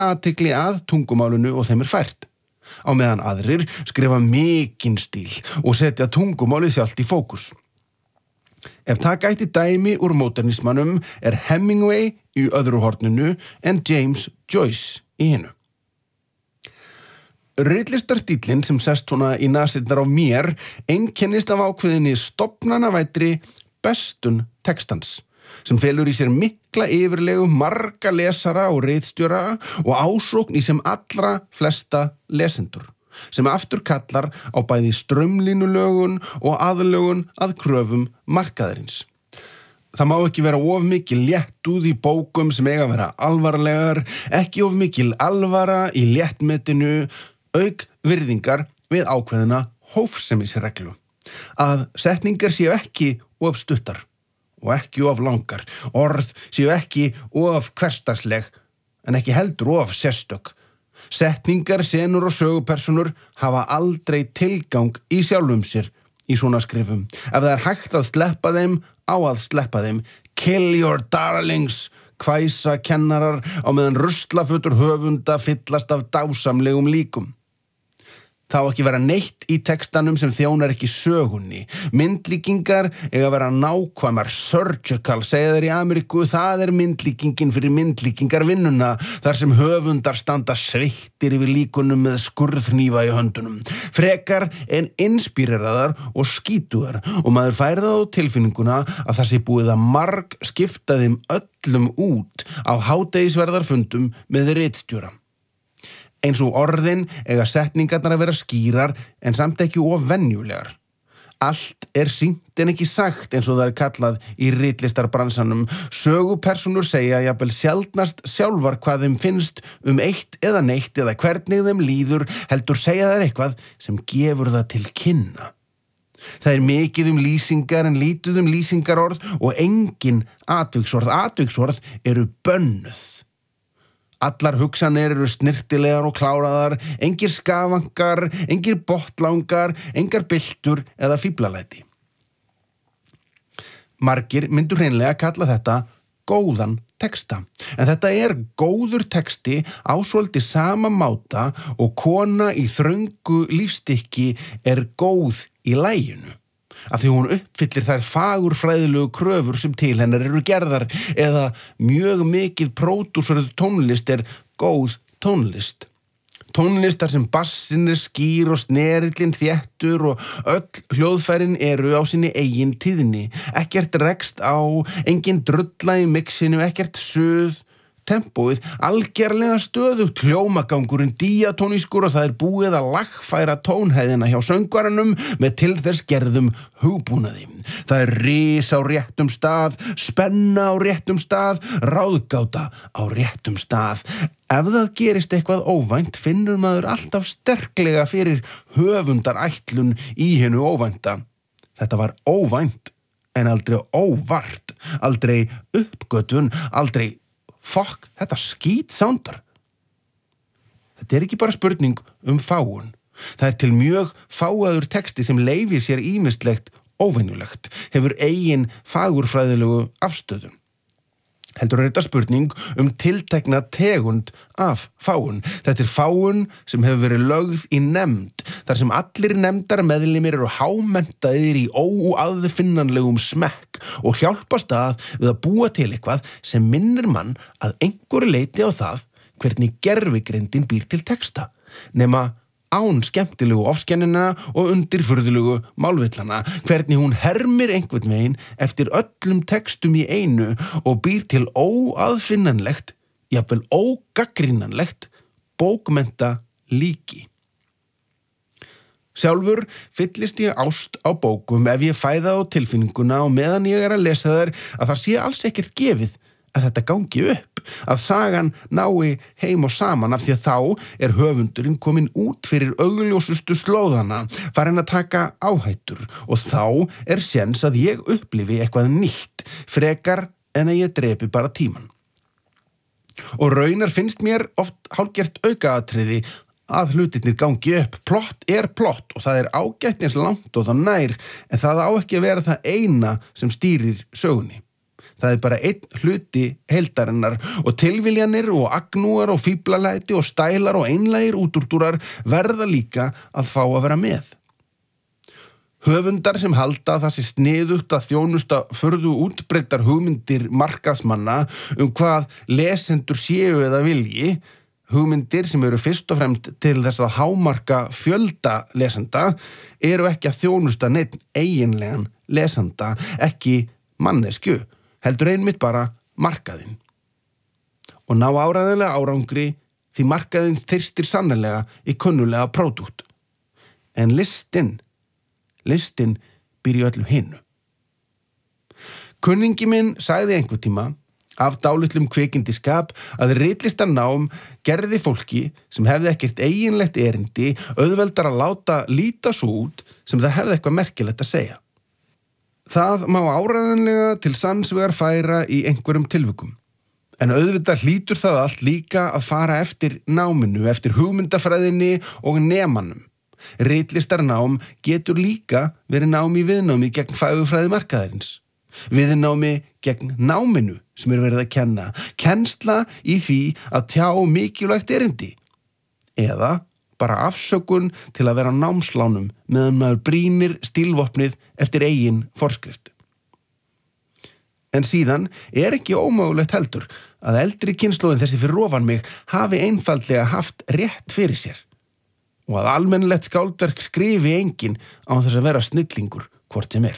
athygli að tungumálinu og þeim fært. Á meðan aðrir skrifa mikinn stíl og setja tungumálið sjálft í fókus. Ef taka ætti dæmi úr módernismanum Hemingway í öðru horninu en James Joyce í hinu. Ritlistarstíllinn sem sest svona í nasirnar á mér einkennist af ákveðinni stofnanavættri bestun textans sem felur í sér mikla yfirlegu marga lesara og ritstjóra og ásókn í sem allra flesta lesendur sem aftur kallar á bæði straumlínulögun og aðlögun að kröfum markaðarins. Það má ekki vera of mikil léttúð í bókum sem eiga að vera alvarlegar, ekki of mikil alvara í léttmetinu, auk virðingar við ákveðina hófsemisreglu. Að setningar séu ekki of stuttar og ekki of langar, orð séu ekki of hversdagsleg en ekki heldur of sérstök. Setningar, senur og sögupersonur hafa aldrei tilgang í sjálfum sér í svona skrifum. Ef það hægt að sleppa þeim, á að sleppa þeim. Kill your darlings, hvæsa kennarar á meðan ruslafötur höfunda fyllast af dásamlegum líkum. Það á ekki vera neitt í textanum sem þjónar ekki sögunni. Myndlíkingar eiga að vera nákvæmar, surgical, segja þeir í Ameríku, það myndlíkingin fyrir myndlíkingarvinnuna, þar sem höfundar standa sveittir yfir líkunum með skurðhnífa í höndunum. Frekar en inspíreraðar og skítugar og maður fær það á tilfinninguna að það sé búið að marg skipta þeim öllum út á hádegisverðarfundum með ritstjóra. Eins og orðin eiga setningarnar að vera skýrar en samt ekki of venjulegar. Allt sýnt en ekki sagt eins og það kallað í ritlistarbransanum. Sögupersonur segja jafnvel sjaldnast sjálfar hvað þeim finnst eitt eða neitt eða hvernig þeim líður, heldur segja þær eitthvað sem gefur það til kynna. Það mikið lýsingar en lítið lýsingarorð og engin atviksorð. Atviksorð eru bönnuð. Allar hugsanir eru snirtilegar og kláraðar, engir skafangar, engir botlangar, engar byltur eða fíflalæti. Margir myndu hreinlega kalla þetta góðan texta, en þetta góður texti á svolítið sama máta og kona í þröngu lífstykki góð í laginu. Af því hún uppfyllir þær fagurfræðilegu kröfur sem til hennar eru gerðar eða mjög mikið pródúsuruð tónlist góð tónlist. Tónlistar sem bassin skýr og snerillinn þéttur og öll hljóðfærin eru á sinni eigin tíðni. Ekkert rekst á, engin drulla í mixinu, ekkert suð. Tempóið algerlega stöðugt, hljómagangurinn díatónískur og það búið að lagfæra tónhæðina hjá söngvaranum með til þess gerðum hugbúnaði. Það ris á réttum stað, spenna á réttum stað, ráðgáta á réttum stað. Ef það gerist eitthvað óvænt finnur maður alltaf sterklega fyrir höfundarætlun í hinu óvænta. Þetta var óvænt en aldrei óvart, aldrei uppgötvun, aldrei fokk, þetta skítsándar. Þetta ekki bara spurning fágun. Það til mjög fáaður texti sem leyfir sér ýmislegt óvenjulegt, hefur eigin fagurfræðilegu afstöðum. Heldur þetta spurning tiltekna tegund af fágun. Þetta fágun sem hefur verið lögð í nefnd, þar sem allir nefndarmeðlimir eru hámenntaðir í óaðfinnanlegum smekk og hjálpast við að búa til eitthvað sem minnir mann að einhverju leyti á það hvernig gervigreindin býr til texta, nema án skemmtilegu ofskennina og undirfurðulegu málvillana, hvernig hún hermir einhvern veginn eftir öllum textum í einu og býr til óaðfinnanlegt, jafnvel ógaggrínanlegt, bókmennta líki. Sjálfur fyllist ég ást á bókum ef ég fæ það á tilfinninguna og meðan ég að lesa þær að það sé alls ekkert gefið að þetta gangi upp, að sagan nái heim og saman af því að þá höfundurinn kominn út fyrir augljósustu slóðana, farinn að taka áhættur og þá séns að ég upplifi eitthvað nýtt, frekar en að ég drepi bara tímann. Og raunar finnst mér oft hálfgert aukaatriði að hlutirnir gangi upp. Plott plott og það ágætt eins langt og það nær, en það á ekki að vera það eina sem stýrir sögunni. Það bara einn hluti heildarinnar og tilviljanir og agnúar og fíblalæti og stælar og einlægir útúrdúrar verða líka að fá að vera með. Höfundar sem halda að það sé sniðugt að þjónusta furðu útbreiddar hugmyndir markaðsmanna hvað lesendur séu eða vilji, hugmyndir sem eru fyrst og fremst til þess að hámarka fjölda lesenda, eru ekki að þjónusta neinn eiginlegan lesanda, ekki manneskju, heldur einmitt bara markaðinn. Og ná áræðanlega árangri því markaðinn þyrstir sannarlega í kunnulega pródúkt. En listin býr í öllu hinu. Kunningi minn sagði einhver tíma af dálitlum kvikindiskap að ritlistarnám gerði fólki sem hefði ekkert eiginlegt erindi auðveldar að láta líta svo út sem það hefði eitthvað merkilegt að segja. Það má áræðanlega til sanns vegar færa í einhverjum tilvikum. En auðvitað hlýtur það allt líka að fara eftir náminu, eftir hugmyndafræðinni og nemanum. Ritlistarnám getur líka verið nám í viðnámi gegn fagurfræði markaðarins. Viðnámi gegn náminu sem verið að kenna. Kennsla í því að tjá mikilvægt erindi. Eða bara afsökun til að vera á námslánum meðan maður brýnir stílvopnið eftir eigin forskrift. En síðan ekki ómögulegt heldur að eldri kynslóðin þessi fyrir ofan mig hafi einfaldlega haft rétt fyrir sér. Og að almennilegt skáldverk skrifi enginn án þess að vera snillingur hvort sem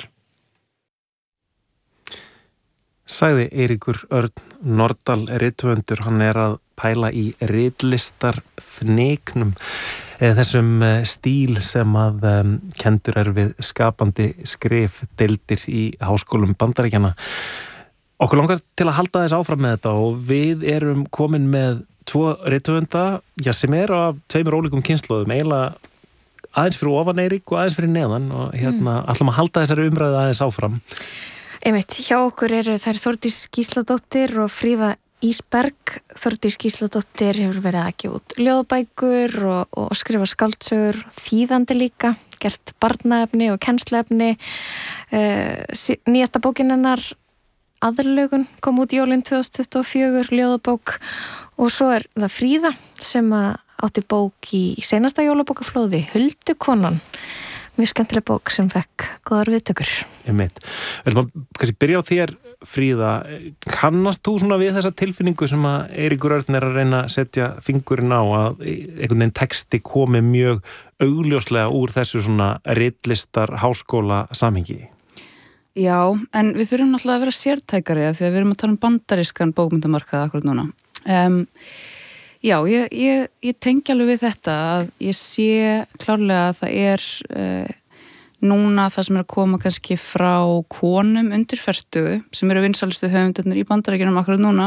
Sagði Eiríkur Örn Norðdahl rithöfundur, hann að pæla í ritlistarfniknum, þessum stíl sem að kendur við skapandi skrifdeildir í háskólum Bandaríkjanna. Okkur langar til að halda þess áfram með þetta og við erum komin með 2 rithöfunda, sem af 2 ólíkum kynslóðum, eiginlega aðeins fyrir ofan Eirík og aðeins fyrir neðan og ætlum að halda þessari umræðu aðeins áfram. Einmitt, hjá okkur eru þær Þórdís Gísladóttir og Fríða Ísberg. Þórdís Gísladóttir hefur verið að gefa út ljóðabækur og skrifa skáldsögur, þýðandi líka, gert barnaefni og kennsluefni. Nýjasta bókin hennar Aðlögun kom út jólin 2024, ljóðabók, og svo það Fríða sem átti bók í seinasta jólabókaflóði, Huldukonan. Mjög skemmtileg bók sem fekk góðar viðtökur. Einmitt. Við ætlum að kannski byrja á þér, Fríða. Kannast þú svona við þessa tilfinningu sem að Eiríkur Örn að reyna að setja fingurinn á að einhvern veginn texti komi mjög augljóslega úr þessu svona ritlistar háskóla samhengi? Já, en við þurfum náttúrulega að vera sértækari af því að við erum að tala bbandarískan bókmyndamarkað akkurat núna. Já, ég tengi alveg við þetta að ég sé klárlega að það núna það sem að koma kannski frá konum undir fertugu sem eru vinsælustu höfundarnir í Bandaríkjunum akkurat núna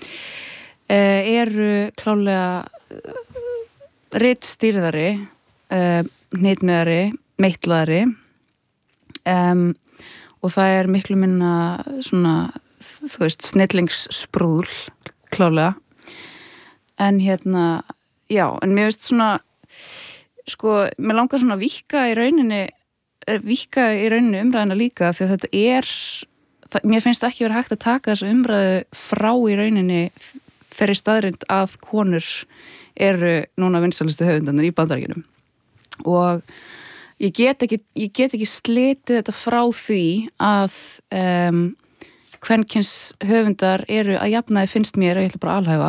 eru klárlega ritstýrðari, hnitmiðari, meitlaðari og það miklu minna svona, þú veist, snillingssprúðl klárlega. En já, en mér veist svona, sko, mér langar svona að víkka í rauninni umræðina líka því að þetta mér finnst ekki verið hægt að taka þessu umræðu frá í rauninni þeirri staðrind að konur eru núna vinsælustu höfundarnir í Bandaríkjunum. Og ég get ekki slitið þetta frá því að kvenkyns höfundar eru að jafnaði finnst mér, og ég ætla bara að alhæfa,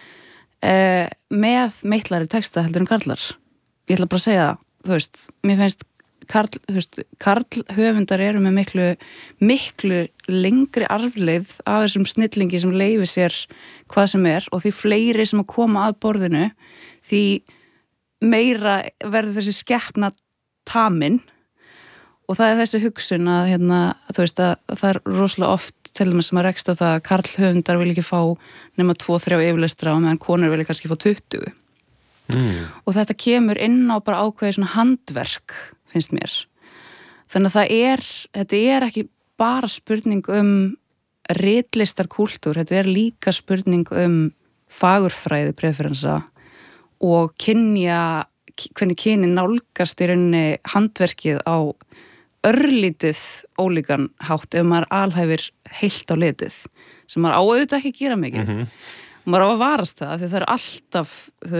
með meitlari texta heldur en karlar. Ég ætla bara að segja það, þú veist, mér finnst karl höfundar eru með miklu lengri arfleið af þessum snillingi sem leyfir sér hvað sem og því fleiri sem að koma að borðinu, því meira verður þessi skepna tamin. Og það þessi hugsun að, þú veist, að það rosalega oft til dæmis sem að rekst að það að karlhöfundar vil ekki fá nema 2-3 yfirleistra og meðan konur vil kannski fá 20. Og þetta kemur inn á bara ákveðið svona handverk, finnst mér. Þannig að þetta ekki bara spurning ritlistarkúltúr, þetta líka spurning fagurfræði preferensa og hvernig kynin nálgast í rauninni handverkið á örlítið ólíkan hátt ef maður alhæfir heilt á litið sem maður á auðvitað ekki að gera mikið og maður á að varast það því það eru alltaf, þú